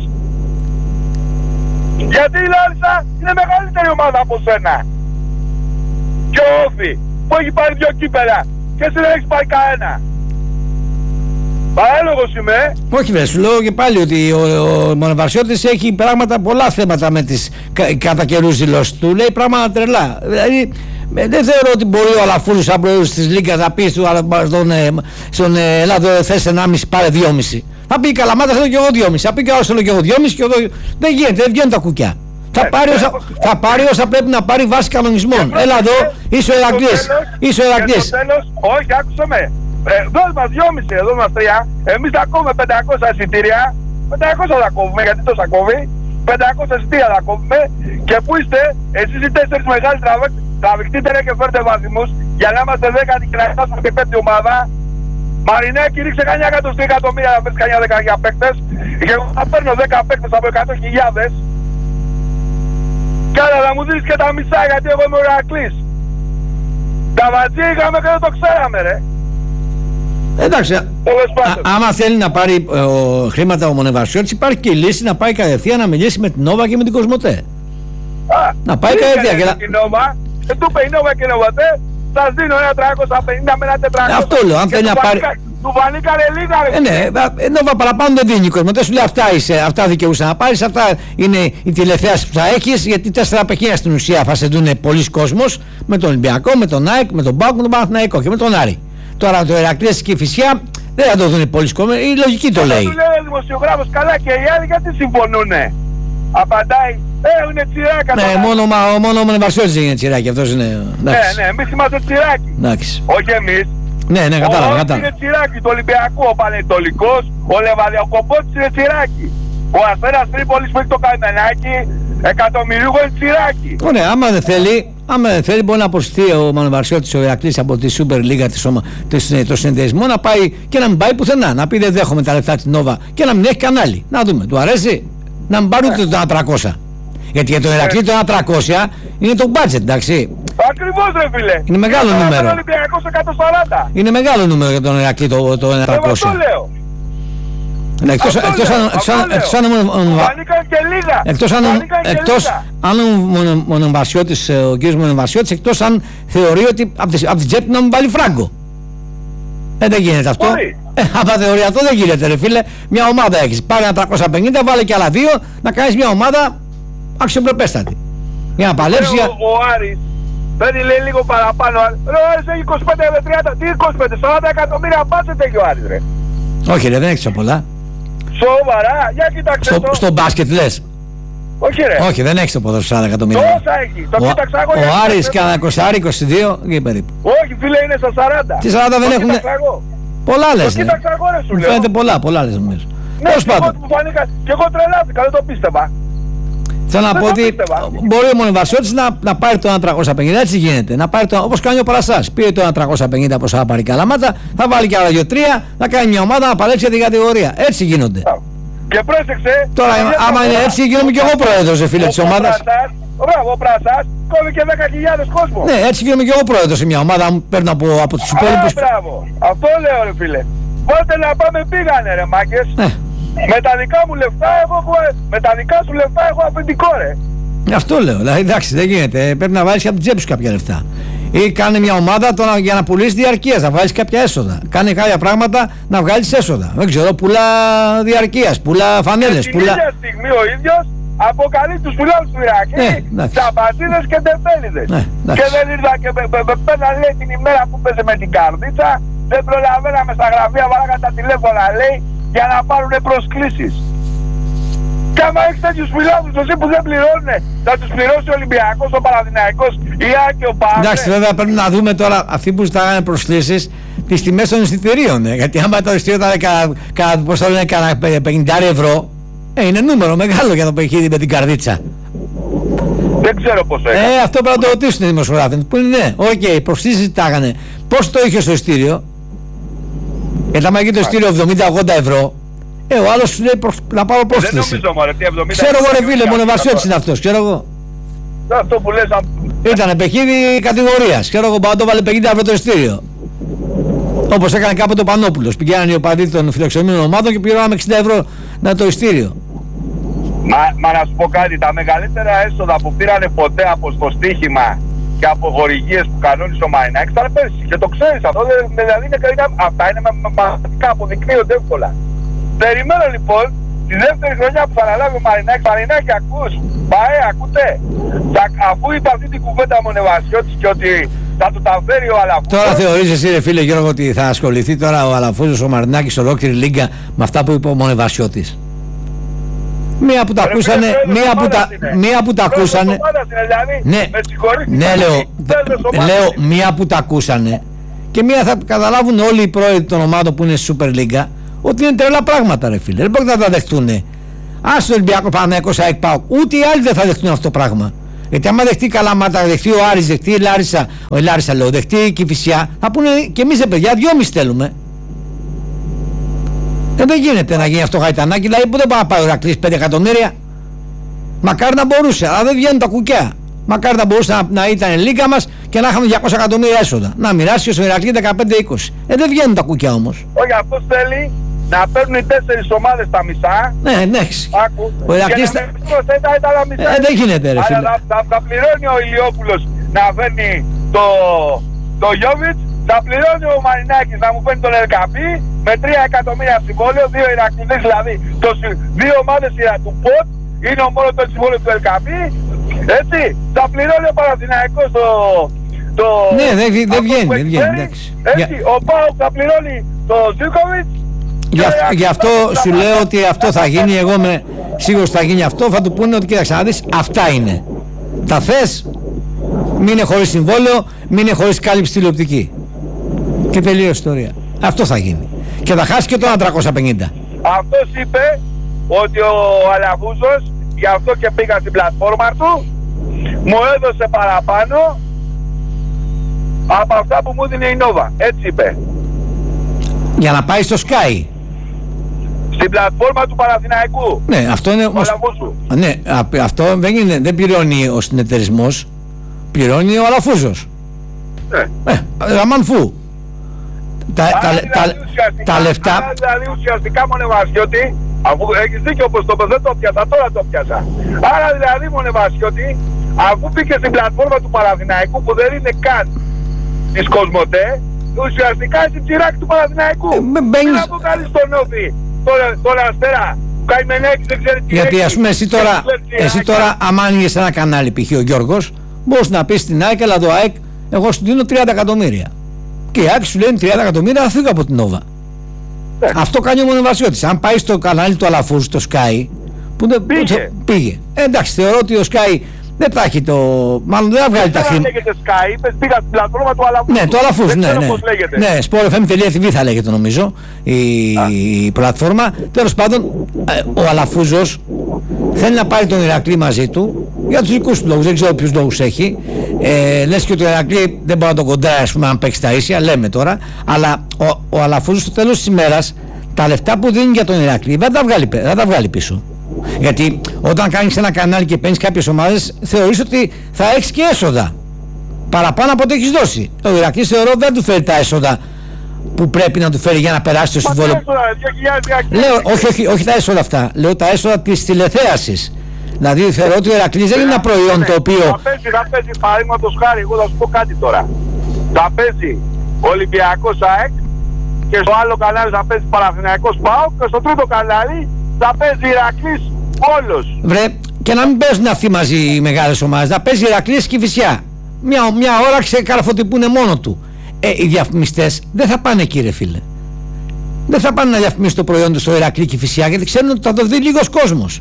Γιατί η Λάρισα είναι μεγαλύτερη ομάδα από σένα. Και ο Όφη που έχει πάρει 2 κύπελα και εσύ δεν έχεις πάρει κανένα. Παράλογος είμαι. Όχι βέβαια, σου λέω και πάλι ότι ο Μονεβασιώτης έχει πράγματα, πολλά θέματα με τις κατά καιρούς δηλώσεις του. Λέει πράγματα τρελά. Δηλαδή δεν θεωρώ ότι μπορεί ο Αλαφούρος σαν πρόεδρος της Λίγκας να πει στον Ελλάδο θες 1,5 πάρε 2,5. Θα πει η Καλαμάτα θέλω και εγώ 2,5. Θα πει και άλλο θέλω και εγώ 2,5 και εδώ. Δεν γίνεται, δεν βγαίνουν τα κουκιά. Θα πάρει όσα πρέπει να πάρει βάσει κανονισμών. Έλα εδώ, είσαι ο Ηρακλής. Όχι, άκουσα με. Δώσ' μας 2,5, εδώ μας 3. Εμείς θα κόβουμε 500 εισιτήρια. 500 θα κόβουμε, γιατί τόσα κόβει. 500 εισιτήρια θα κόβουμε. Και πού είστε, εσείς οι 4 μεγάλοι τραβηχτείτε και φέρτε βαθμούς για να είμαστε 10 και να φτάσουμε και 5η ομάδα. Μαρινέκη ρίξε κανένα εκατομμύρια να φέρεις κανένα 10 παίκτες. Και εγώ θα παίρνω 10 παίκτες από 100.000. Και άρα θα μου δίνεις και τα μισά γιατί εγώ είμαι ο Ηρακλής. Τα μαζί είχαμε και δεν το ξέραμε ρε. Εντάξει, άμα θέλει να πάρει χρήματα ο Μονεβασιώτης, υπάρχει και η λύση να πάει κατευθείαν να μιλήσει με την Νόβα και με την Κοσμοτέ. Να πάει κατευθείαν. Του είπε η Νόβα και η Νόβα, σας δίνω ένα 350 με ένα 400. Αυτό λέω, αν θέλει να πάρει. Του βανήκανε λίγα ρε. Ναι, Νόβα παραπάνω δεν δίνει η Κοσμοτέ, σου λέει αυτά δικαιούσε να πάρεις, αυτά είναι η τηλεθέαση που θα έχεις, γιατί 4 παιχνίδια στην ουσία θα σε δουν πολλοί κόσμος, με τον Ολυμπιακό, με τον ΑΕΚ, με τον ΠΑΟΚ, με τον Παναθηναϊκό και με τον Άρη. Τώρα το Ηρακλής και η Φυσιά δεν θα το δουν πολλοί κόσμοι, η λογική το λέει. Του λέει ο δημοσιογράφος καλά και οι άλλοι γιατί συμφωνούνε. Απαντάει, είναι τσιράκια. Ναι, μόνο ο Μονεβασιώτης είναι τσιράκι, αυτός είναι. Ναι, εμείς είμαστε τσιράκι. Εντάξει. Όχι εμείς. Ναι, κατάλαβα. Είναι τσιράκι του Ολυμπιακού, ο Πανετολικός, ο Λεβαδιακοπότης είναι τσιράκι. Ο Αστέρας Τρίπολης που έχει το καημενάκι, εκατομμυρίουχο είναι τσιράκι. Ναι, άμα δεν θέλει, άμα θέλει, μπορεί να αποσυρθεί ο Μανοβαρσιώτης, ο Ηρακλής από τη Super League, το συνεταιρισμό, να πάει και να μην πάει πουθενά. Να πει δεν δέχομαι τα λεφτά της Νόβα και να μην έχει κανάλι. Να δούμε, του αρέσει να μην πάρουν ούτε το 1.300. Γιατί για τον Ηρακλή το 1.300 είναι το budget, εντάξει. Ακριβώς ρε φίλε. Είναι μεγάλο νούμερο. Είναι μεγάλο νούμερο για τον Ηρακλή το 1.300. Αυτό λέω. Εκτός αν ο Μονοβασιώτης, ο κ. Μονοβασιώτης, εκτός αν θεωρεί ότι από την τσέπη να μου βάλει φράγκο. Δεν γίνεται αυτό. Από θεωρεί αυτό δεν γίνεται ρε φίλε. Μια ομάδα έχεις, πάρε ένα 350, βάλε και άλλα δύο, να κάνεις μια ομάδα αξιοπρεπέστατη. Για να παλέψει. Ο Άρης παίρνει λέει λίγο παραπάνω. Ο Άρης έχει 25 με 30, τι 25, 40 εκατομμύρια μπάτσετ έχει ο Άρης ρε. Όχι ρε, δεν έχεις πολλά. Σοβαρά, για κοιτάξτε το. Στο μπάσκετ λες. Όχι ρε. Όχι, δεν έχεις το ποδόσφαιρο 40 εκατομμύρια. Τόσα έχει, το κοίταξα εγώ. Ο Άρης κάνα 20-22 και περίπου. Όχι φίλε, είναι στα 40. Τι 40 δεν έχουν. Πολλά λες. Το κοίταξα εγώ ρε σου λέω. Φαίνεται πολλά λες νομίζω. Ναι, και εγώ τρελάθηκα, δεν το πίστευα. Θέλω να πω ότι μπορεί ο Μονοβασιώτης να πάρει το 1.350, έτσι γίνεται. Να πάρει όπως κάνει ο Παρασάς. Πήρε το 1.350 ποσά, θα πάρει Καλαμάτα, θα βάλει και άλλα 2-3, θα κάνει μια ομάδα να παλέψει για την κατηγορία. Έτσι γίνονται. Και πρόσεξε. Τώρα, άμα είναι έτσι, γίνομαι και εγώ πρόεδρος, φίλε της ομάδας. Μπράβο, ο Πρασάς κόβει και 10.000 κόσμο. Ναι, έτσι γίνομαι και εγώ πρόεδρος σε μια ομάδα, μου παίρνω από τους υπόλοιπους. Μπράβο, αυτό λέω ρε φίλε. Πότε να πάμε πήγανε ρε μάγκες. Με τα δικά μου λεφτά με τα δικά σου λεφτά έχω αφεντικό ρε. Αυτό λέω, δηλαδή εντάξει δεν γίνεται, πρέπει να βάλεις και από την τσέπη σου κάποια λεφτά. Ή κάνε μια ομάδα για να πουλήσεις διαρκείας, να βγάλεις κάποια έσοδα. Κάνε κάποια πράγματα να βγάλεις έσοδα. Δεν ξέρω, πουλά διαρκείας, πουλά φανέλες. Την ίδια στιγμή ο ίδιος αποκαλεί τους φιλόλους του Ηρακλή, τσαπατίδες και τεμπέλιδες. Και δεν ήρθα και με πένα λέει την ημέρα που παίζε με την καρδίτσα, δεν προλαβαίναμε στα γραφεία, βάλαγα τα τηλέφωνα λέει, για να πάρουν προσκλήσεις. Και άμα έχεις τέτοιους φιλάθλους εσύ που δεν πληρώνουν, θα τους πληρώσει ο Ολυμπιακός, ο Παναθηναϊκός, η ΑΕΚ και ο ΠΑΟΚ. Εντάξει, βέβαια πρέπει να δούμε τώρα αυτοί που στάγανε προσκλήσεις τις τιμές των εισιτηρίων. Γιατί άμα το εισιτήριο ήταν πώς το λένε, κάνα 50 ευρώ, είναι νούμερο μεγάλο για το παιχνίδι με την καρδίτσα. Δεν ξέρω πώς έκανε. Αυτό πρέπει να το ρωτήσουν οι δημοσιογράφοι. Που είναι ναι, οκ, προσκλήσεις τάγανε. Πώς το είχε στο εισιτήριο. Γιατί άμα έχει το εισιτήριο 70-80 ευρώ, ο άλλος σου λέει να πάρω πρόσκληση. Δεν νομίζω μωρέ, τι 70. Ξέρω εγώ ρε φίλε, Μονοβασιώτης είναι αυτός, ξέρω εγώ. Αυτό που λες. Ήτανε παιχνίδι κατηγορίας, ξέρω εγώ, το βάλε 50 ευρώ το εισιτήριο. Όπως έκανε κάποτε ο Πανόπουλος. Πηγαίνανε οι οπαδοί των φιλοξενούμενων ομάδων και πληρώναμε 60 ευρώ το εισιτήριο. Μα να σου πω κάτι, τα μεγαλύτερα έσοδα που πήρανε ποτέ από στο στοίχημα και από χορηγίες που κανόνισε ο Μαρινάκης ήταν πέρσι. Και το ξέρεις αυτό, δηλαδή είναι καλύτερα. Αυτά είναι μαθηματικά, αποδεικνύονται εύκολα. Περιμένω λοιπόν τη δεύτερη χρονιά που θα αναλάβει ο Μαρινάκης. Μαρινάκη ακούς, ακούτε. Αφού είπε αυτή την κουβέντα ο Μονοβασιώτης και ότι θα του τα φέρει ο Αλαφούζος. Τώρα θεωρείς εσύ ρε φίλε Γιώργο ότι θα ασχοληθεί τώρα ο Αλαφούζος, ο Μαρινάκης, ολόκληρη λίγκα με αυτά που είπε ο Μονοβασιώτης. Μία που τα ακούσανε, μία που τα ακούσανε. Ναι, λέω μία που τα ακούσανε και μία θα καταλάβουν όλοι οι πρόεδροι των ομάδων που είναι στη Super League ότι είναι τρελά πράγματα ρε φίλε. Δεν μπορεί να τα δεχτούνε. Ας το Ολυμπιακό Παναθηναϊκός ΑΕΚ ΠΑΟΚ, ούτε οι άλλοι δεν θα δεχτούν αυτό το πράγμα. Γιατί άμα δεχτεί Καλαμάτα, δεχτεί ο Άρης, δεχτεί η Λάρισα, δεχτεί η Κηφισιά, θα πούνε και εμείς παιδιά 2,5 θέλουμε. Δεν γίνεται να γίνει αυτό Γαϊτανάκι, δηλαδή που δεν πάει να πάει ο Ηρακλής 5 εκατομμύρια. Μακάρι να μπορούσε, αλλά δεν βγαίνουν τα κουκιά. Μακάρι να μπορούσε να ήταν η λίγα μας και να είχαμε 200 εκατομμύρια έσοδα. Να μοιράσει και στο Ηρακλή 15-20. Δεν βγαίνουν τα κουκιά όμως. Όχι, αυτός θέλει να παίρνουν οι 4 ομάδες τα μισά. Ναι. Άκου. Ο Ηρακλής δεν γίνεται ρε φίλε. Θα πληρώνει ο Ηλιόπουλος να φέρνει το Γιόβιτς. Θα πληρώνει ο Μαρινάκης να μου φέρνει τον Ελκαπή με 3 εκατομμύρια συμβόλαιο, 2 Ηρακλήδες δηλαδή. 2 ομάδες του ΠΟΤ είναι ο μόνο το συμβόλαιο του Ελκαπή. Έτσι, θα πληρώνει ο Παναθηναϊκός το... Ναι, δεν βγαίνει. Έτσι, ο ΠΑΟΚ θα πληρώνει το Ζίκοβιτς. Γι' αυτό σου λέω ότι αυτό θα γίνει. Εγώ είμαι σίγουρος θα γίνει αυτό. Θα του πούνε ότι κοίταξε να δεις, αυτά είναι. Τα θες, μην είναι χωρίς συμβόλαιο, μην είναι χωρίς κάλυψη τηλεοπτική. Και τελείω ιστορία. Αυτό θα γίνει. Και θα χάσει και το 350. Αυτός είπε ότι ο Αλαφούζος, γι' αυτό και πήγα στην πλατφόρμα του, μου έδωσε παραπάνω από αυτά που μου έδινε η Νόβα. Έτσι είπε. Για να πάει στο Sky. Στην πλατφόρμα του Παναθηναϊκού. Ναι, αυτό είναι όμως... Ναι, αυτό δεν πληρώνει ο συνεταιρισμός, πληρώνει ο Αλαφούζος. Αμανφού. Τα λεφτά... Άρα δηλαδή ουσιαστικά Μονεβασιώτη, αφού έχεις δίκιο όπως το πες, δεν το πιάσα, τώρα το πιάσα. Άρα δηλαδή Μονεβασιώτη, αφού πήγε στην πλατφόρμα του Παναθηναϊκού που δεν είναι καν της Κοσμοτέ, ουσιαστικά είσαι τσιράκι του Παναθηναϊκού. Τι να αποκαλείς τον Όφη, τον Αστέρα, Καημενέκης δεν ξέρει τι. Γιατί ας πούμε εσύ τώρα άμα άνοιγες ένα κανάλι π.χ. ο Γιώργος, μπορείς να πεις στην ΑΕΚ, αλλά το ΑΕΚ εγώ σου δίνω 30 εκατομμύρια. Και η ΑΕΚ σου λέει 30 εκατομμύρια θα φύγω από την Νόβα. Αυτό κάνει ο Μονεβασιώτης. Αν πάει στο κανάλι του Αλαφούζου, στο Sky, που πήγε. Εντάξει, θεωρώ ότι ο Sky δεν θα έχει το. Μάλλον δεν θα βγάλει τα χρήματα. Δεν λέγεται Sky, πήγα στην πλατφόρμα του Αλαφούζου. Ναι, το Αλαφούζου, ναι. Ναι, sportfm.tv θα λέγεται νομίζω η πλατφόρμα. Τέλος πάντων, ο Αλαφούζος θέλει να πάρει τον Ηρακλή μαζί του για τους δικούς του λόγους. Δεν ξέρω ποιους λόγους έχει. Λες και ότι ο Ηρακλή δεν μπορεί να τον κοντράρει, ας πούμε, αν παίξει τα ίσια, λέμε τώρα. Αλλά ο Αλαφούζος στο τέλος της ημέρας τα λεφτά που δίνει για τον Ηρακλή δεν τα βγάλει πίσω. Γιατί όταν κάνεις ένα κανάλι και παίρνεις κάποιες ομάδες, θεωρείς ότι θα έχεις και έσοδα παραπάνω από ό,τι έχεις δώσει. Ο Ηρακλής θεωρώ δεν του φέρει τα έσοδα που πρέπει να του φέρει για να περάσει το συμβόλαιο. Λέω, όχι τα έσοδα αυτά. Λέω τα έσοδα της τηλεθέασης. Δηλαδή θεωρώ ότι ο Ηρακλής δεν είναι ένα προϊόν το οποίο. Θα παίζει παραδείγματος χάρη, εγώ θα σου πω κάτι τώρα. Θα παίζει Ολυμπιακός ΑΕΚ και στο άλλο κανάλι θα παίζει Παναθηναϊκός ΠΑΟΚ και στο τρίτο κανάλι θα παίζει Ηρακλής όλος. Βρε, και να μην παίζουν αυτοί μαζί οι μεγάλες ομάδες, να παίζει Ηρακλής και Κηφισιά. Μια ώρα ξεκαρφωτιπούνε μόνο του. Οι διαφημιστές δεν θα πάνε εκεί, ρε φίλε. Δεν θα πάνε να διαφημίσουν το προϊόν του στο Ηρακλή και Κηφισιά, γιατί ξέρουν ότι θα το δει λίγος κόσμος.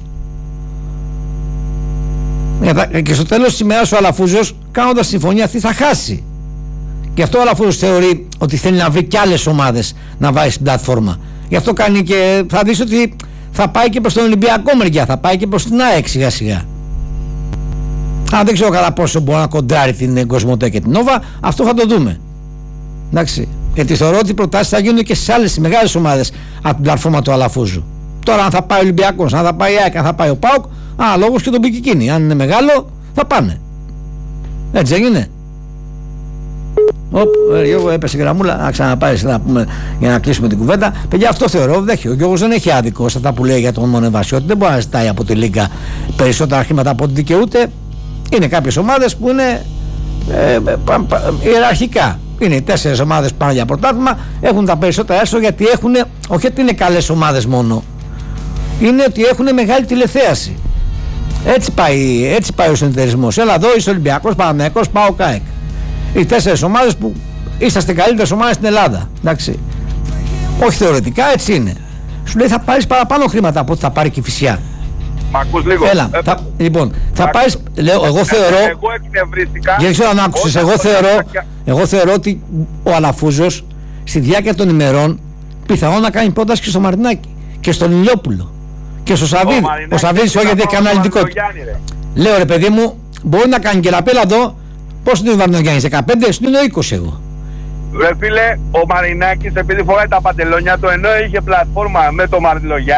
Και στο τέλος της ημέρας ο Αλαφούζος, κάνοντας συμφωνία αυτή, θα χάσει. Γι' αυτό ο Αλαφούζος θεωρεί ότι θέλει να βρει και άλλες ομάδες να βάλει στην πλατφόρμα. Γι' αυτό κάνει και θα δεις ότι θα πάει και προς τον Ολυμπιακό μεριά, θα πάει και προς την ΑΕΚ σιγά σιγά. Αν δεν ξέρω κατά πόσο μπορεί να κοντράρει την Κοσμοτέ και την Νόβα, αυτό θα το δούμε. Εντάξει. Γιατί θεωρώ ότι οι προτάσεις θα γίνουν και στις άλλες μεγάλες ομάδες από την πλατφόρμα του Αλαφούζου. Τώρα, αν θα πάει ο Ολυμπιακός, αν θα πάει η ΑΕΚ, αν θα πάει ο ΠΑΟΚ, λόγος και τον πει εκείνη. Αν είναι μεγάλο, θα πάνε. Έτσι έγινε. Γιώργο, έπεσε γραμμούλα, να ξαναπάρεις να πούμε για να κλείσουμε την κουβέντα. Παιδιά, αυτό θεωρώ, ο Γιώργος δεν έχει άδικο σε αυτά που λέει για τον Μονεβασιώτη. Δεν μπορεί να ζητάει από τη Λίγκα περισσότερα χρήματα από ό,τι δικαιούται. Είναι κάποιες ομάδες που είναι ιεραρχικά. Είναι οι 4 ομάδες που πάνε για πρωτάθλημα, έχουν τα περισσότερα έσοδα γιατί έχουν, όχι ότι είναι καλές ομάδες μόνο, είναι ότι έχουν μεγάλη τηλεθέαση. Έτσι πάει ο συνεταιρισμός. Έλα εδώ, είσαι Ολυμπιακός, Παναθηναϊκός, ΠΑΟΚ, ΑΕΚ. Οι 4 ομάδες που είσαστε καλύτερες ομάδες στην Ελλάδα. Εντάξει. Όχι θεωρητικά, έτσι είναι. Σου λέει θα πάρεις παραπάνω χρήματα από ό,τι θα πάρει και η Κηφισιά. Μ' ακούς λίγο. Έλα, λοιπόν, θα πάρεις. Λέω, εγώ θεωρώ. Εγώ εκνευρίστηκα. Δεν ξέρω αν άκουσες. Εγώ θεωρώ ότι ο Αλαφούζος στη διάρκεια των ημερών πιθανόν να κάνει πρόταση και στο Μαρινάκη και στον Ηλιόπουλο και στο Σαββίδη. Ο Σαββίδης όχι γιατί έχει καναλιτικό. Λέω ρε παιδί μου, μπορεί να κάνει και λαπέλα εδώ. Πόσο του βάρνει ο Γιάννης, 15, σου δίνω 20 εγώ. Ρε φίλε, ο Μαρινάκης επειδή φοράει τα παντελόνια του ενώ είχε πλατφόρμα με το Μαρινογιάννη.